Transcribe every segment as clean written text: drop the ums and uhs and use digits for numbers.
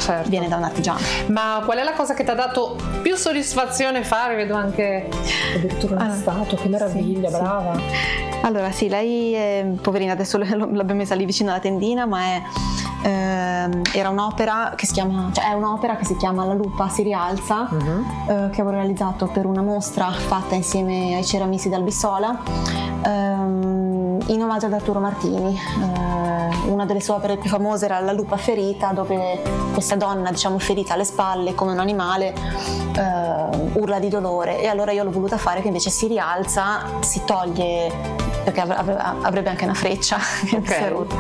certo, viene da un artigiano. Ma qual è la cosa che ti ha dato più soddisfazione fare? Vedo anche addirittura un stato, che meraviglia, sì, brava. Allora sì, lei è, poverina, adesso l'abbiamo messa lì vicino alla tendina, ma era un'opera che si chiama, cioè è un'opera che si chiama La lupa si rialza, che avevo realizzato per una mostra fatta insieme ai ceramisti d'Albissola, in omaggio ad Arturo Martini. Una delle sue opere più famose era La lupa ferita, dove questa donna, diciamo, ferita alle spalle come un animale, urla di dolore, e allora io l'ho voluta fare che invece si rialza, si toglie, perché avrebbe anche una freccia che si è rotta,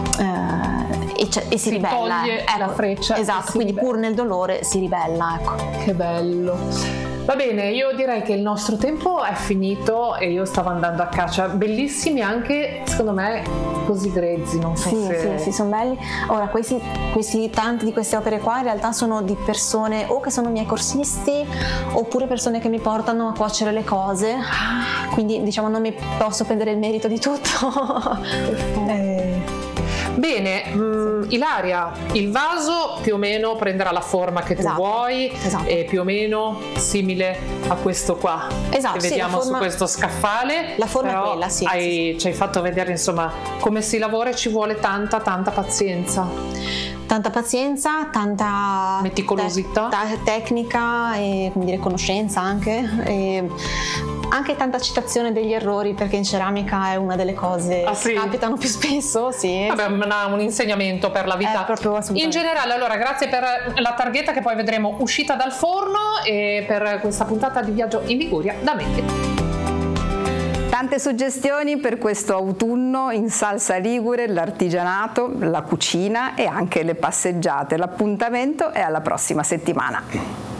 e si ribella, toglie la freccia, esatto, quindi pur nel dolore si ribella, ecco. Che bello. Va bene, io direi che il nostro tempo è finito e io stavo andando a caccia. Bellissimi anche, secondo me, così grezzi, non so se... Sì, sono belli. Ora, tante di queste opere qua in realtà sono di persone o che sono miei corsisti, oppure persone che mi portano a cuocere le cose, quindi diciamo non mi posso prendere il merito di tutto. Bene, Ilaria, il vaso più o meno prenderà la forma che tu vuoi, e più o meno simile a questo qua che vediamo su questo scaffale. La forma però è quella, sì. Ci hai fatto vedere insomma come si lavora, e ci vuole tanta pazienza. Tanta pazienza, tanta meticolosità, tecnica e, come dire, conoscenza anche, e anche tanta accettazione degli errori, perché in ceramica è una delle cose che capitano più spesso. Sì. Vabbè, un insegnamento per la vita in generale. Allora, grazie per la targhetta che poi vedremo uscita dal forno, e per questa puntata di Viaggio in Liguria da Menti. Tante suggestioni per questo autunno in salsa ligure, l'artigianato, la cucina e anche le passeggiate. L'appuntamento è alla prossima settimana.